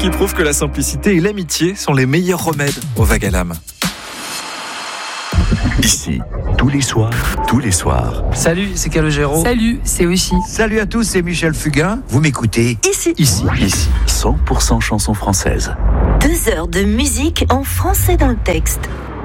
qui trouve que la simplicité et l'amitié sont les meilleurs remèdes aux vagues à l'âme. Ici, tous les soirs. Salut, c'est Calogero. Salut, c'est Oshi. Salut à tous, c'est Michel Fugain. Vous m'écoutez Ici, 100% chansons françaises. 2 heures de musique en français dans le texte.